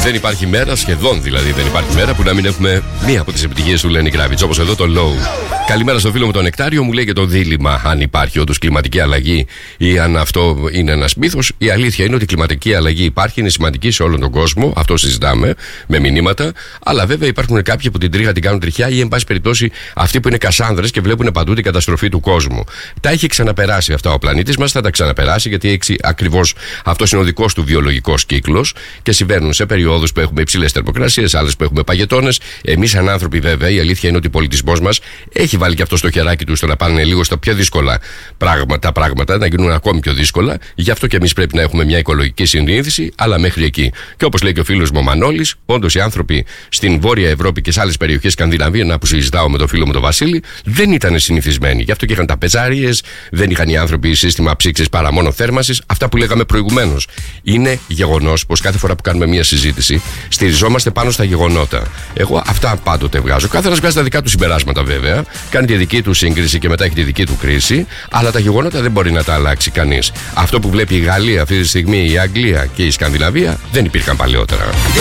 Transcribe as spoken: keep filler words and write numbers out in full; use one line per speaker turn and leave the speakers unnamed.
Δεν υπάρχει μέρα, σχεδόν δηλαδή δεν υπάρχει μέρα που να μην έχουμε μία από τις επιτυχίες του Lenny Kravitz, όπως εδώ το Low. Καλημέρα στο φίλο μου τον Νεκτάριο, μου λέει και το δίλημμα αν υπάρχει όντως κλιματική αλλαγή ή αν αυτό είναι ένας μύθος. Η αλήθεια είναι ότι η κλιματική αλλαγή υπάρχει, είναι σημαντική σε όλον τον κόσμο, αυτό συζητάμε με μηνύματα. Αλλά βέβαια υπάρχουν κάποιοι που την τρίχα την κάνουν τριχιά ή εν πάση περιπτώσει αυτοί που είναι κασάνδρες και βλέπουν παντού την καταστροφή του κόσμου. Τα έχει ξαναπεράσει αυτά ο πλανήτης μας, θα τα ξαναπεράσει γιατί ακριβώς αυτό είναι ο δικός του βιολογικός κύκλος και συμβαίνουν σε περιόδους που έχουμε υψηλές θερμοκρασίες, άλλες που έχουμε παγετώνες. Εμείς, σαν άνθρωποι, βέβαια, η αλήθεια είναι ότι ο πολιτισμός μας έχει βάλει και αυτό στο χεράκι του στο να πάνε λίγο στα πιο δύσκολα πράγματα, τα πράγματα, να γίνουν ακόμη πιο δύσκολα. Γι' αυτό και εμείς πρέπει να έχουμε μια οικολογική συνείδηση, αλλά μέχρι εκεί. Και όπως λέει και ο φίλος μου ο Μανώλης, όντως οι άνθρωποι στην Βόρεια Ευρώπη και σε άλλες περιοχές Σκανδιναβία, που συζητάω με τον φίλο μου τον Βασίλη, δεν ήταν συνηθισμένοι. Γι' αυτό και είχαν ταπεζάριες, δεν είχαν οι άνθρωποι σύστημα ψήξης παρά μόνο θέρμανσης. Αυτά που λέγαμε προηγουμένως. Είναι γεγονός πως κάθε φορά που κάνουμε μια συζήτηση, στηριζόμαστε πάνω στα γεγονότα. Εγώ αυτά πάντοτε βγάζω. Καθένας βγάζει τα δικά του συμπεράσματα βέβαια, κάνει τη δική του σύγκριση και μετά έχει τη δική του κρίση, αλλά τα γεγονότα δεν μπορεί να τα αλλάξει κανείς. Αυτό που βλέπει η Γαλλία αυτή τη στιγμή, η Αγγλία και η Σκανδιναβία δεν υπήρχαν παλαιότερα.